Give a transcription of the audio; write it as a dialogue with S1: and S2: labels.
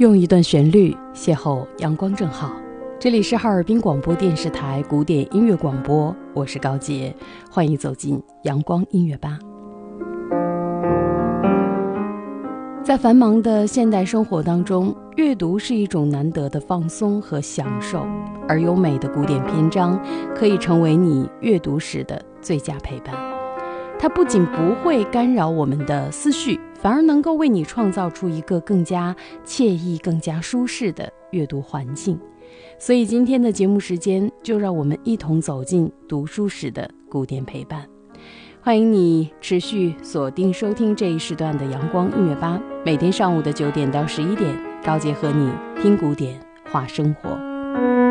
S1: 用一段旋律邂逅阳光正好。这里是哈尔滨广播电视台古典音乐广播，我是高洁，欢迎走进阳光音乐吧。在繁忙的现代生活当中，阅读是一种难得的放松和享受，而优美的古典篇章可以成为你阅读时的最佳陪伴。它不仅不会干扰我们的思绪，反而能够为你创造出一个更加惬意、更加舒适的阅读环境。所以今天的节目时间，就让我们一同走进读书时的古典陪伴。欢迎你持续锁定收听这一时段的阳光音乐吧，每天上午的9点到11点，高洁和你听古典话生活。